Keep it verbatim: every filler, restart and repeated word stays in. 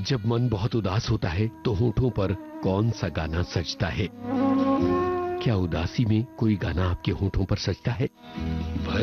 जब मन बहुत उदास होता है तो होठों पर कौन सा गाना सजता है? क्या उदासी में कोई गाना आपके होठों पर सजता है? भर